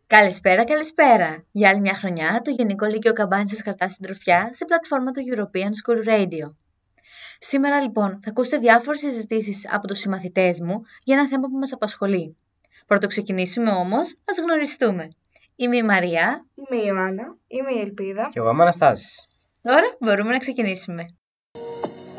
Καλησπέρα, καλησπέρα! Για άλλη μια χρονιά, το Γενικό Λύκειο Καμπάνης σας κρατά συντροφιά στην πλατφόρμα του European School Radio. Σήμερα, λοιπόν, θα ακούσετε διάφορες συζητήσεις από τους συμμαθητές μου για ένα θέμα που μας απασχολεί. Πρώτο ξεκινήσουμε όμως, ας γνωριστούμε. Είμαι η Μαρία. Είμαι η Ιωάννα. Είμαι η Ελπίδα. Και εγώ είμαι ο Αναστάσης. Τώρα μπορούμε να ξεκινήσουμε.